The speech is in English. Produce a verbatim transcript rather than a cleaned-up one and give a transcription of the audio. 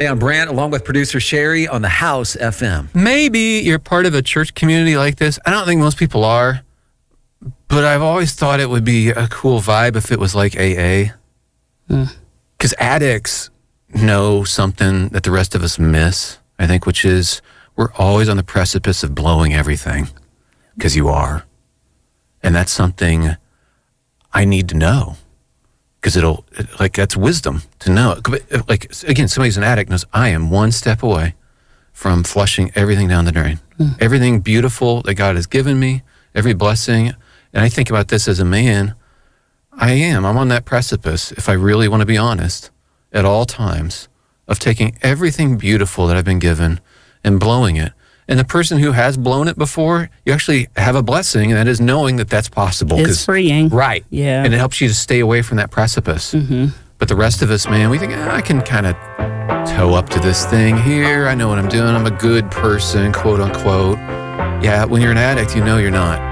Hey, I'm Brant, along with producer Sherry on the House F M. Maybe you're part of a church community like this. I don't think most people are, but I've always thought it would be a cool vibe if it was like A A. Because mm. addicts know something that the rest of us miss, I think, which is we're always on the precipice of blowing everything, because you are. And that's something I need to know. Because it'll, like, that's wisdom to know. Like, again, somebody's an addict knows I am one step away from flushing everything down the drain. Mm. Everything beautiful that God has given me, every blessing. And I think about this as a man. I am. I'm on that precipice, if I really want to be honest, at all times, of taking everything beautiful that I've been given and blowing it. And the person who has blown it before, you actually have a blessing, and that is knowing that that's possible. It's freeing. Right. Yeah. And it helps you to stay away from that precipice. Mm-hmm. But the rest of us, man, we think, ah, I can kind of toe up to this thing here. I know what I'm doing. I'm a good person, quote unquote. Yeah, when you're an addict, you know you're not.